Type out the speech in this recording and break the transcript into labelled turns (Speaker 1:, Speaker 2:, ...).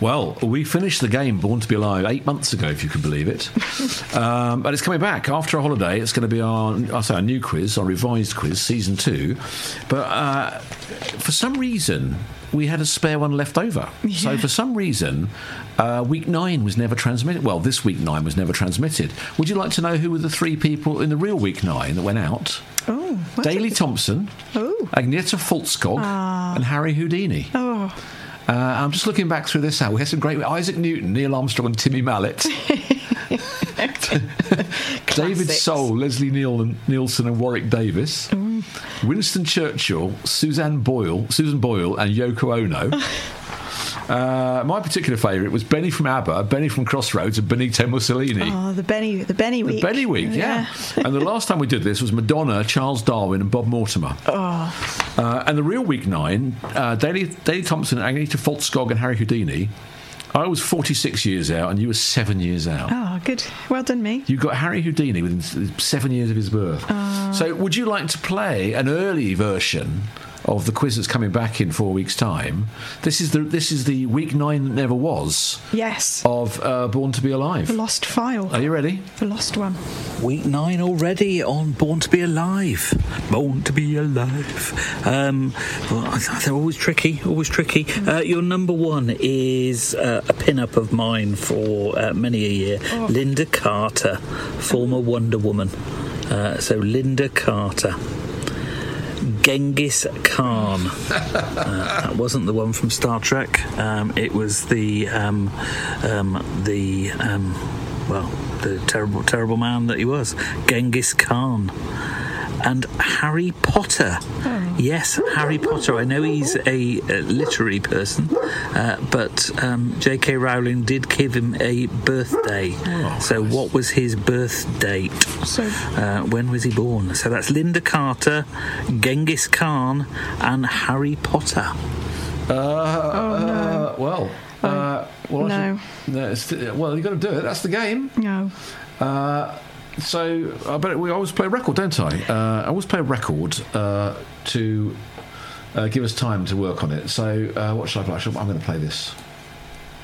Speaker 1: Well, we finished the game Born to be Alive 8 months ago, if you can believe it. But it's coming back after a holiday. It's going to be our new quiz, our revised quiz, season 2. But for some reason, we had a spare one left over. Yeah. So for some reason, week 9 was never transmitted. Well, this week 9 was never transmitted. Would you like to know who were the 3 people in the real week 9 that went out?
Speaker 2: Oh,
Speaker 1: Daley Thompson, Agnieszka Foltskog, and Harry Houdini.
Speaker 2: Oh.
Speaker 1: I'm just looking back through this now. We had some great... Isaac Newton, Neil Armstrong and Timmy Mallet. David Soul, Leslie Nielsen and Warwick Davis. Winston Churchill, Susan Boyle and Yoko Ono. My particular favourite was Benny from ABBA, Benny from Crossroads and Benito Mussolini.
Speaker 2: Oh, the Benny week.
Speaker 1: The Benny week, yeah. And the last time we did this was Madonna, Charles Darwin and Bob Mortimer. And the real week 9, Daley Thompson, Agnieszka Foltskog and Harry Houdini. I was 46 years out and you were 7 years out.
Speaker 2: Oh, good. Well done, me.
Speaker 1: You got Harry Houdini within 7 years of his birth. So would you like to play an early version of the quiz that's coming back in 4 weeks' time? This is the week 9 that never was.
Speaker 2: Yes.
Speaker 1: Of Born to be Alive.
Speaker 2: The lost file.
Speaker 1: Are you ready?
Speaker 2: The lost one.
Speaker 3: Week 9 already on Born to be Alive. Born to be Alive. They're always tricky. Your number 1 is a pin-up of mine for many a year. Linda Carter, former Wonder Woman. So Linda Carter. Genghis Khan. That wasn't the one from Star Trek. It was the terrible man that he was, Genghis Khan. And Harry Potter. Yes, Harry Potter. I know he's a literary person, but J.K. Rowling did give him a birthday. So what was his birth date? When was he born? So that's Linda Carter, Genghis Khan and Harry Potter.
Speaker 2: No.
Speaker 1: No. Well, you've got to do it. That's the game.
Speaker 2: No.
Speaker 1: So I bet we always play a record, don't I? I always play a record to give us time to work on it. So what should I play? I'm going to play this.